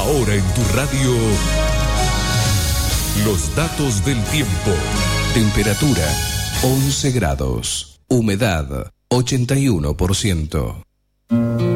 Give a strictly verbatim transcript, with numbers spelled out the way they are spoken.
Ahora en tu radio, los datos del tiempo. Temperatura once grados. Humedad ochenta y uno por ciento.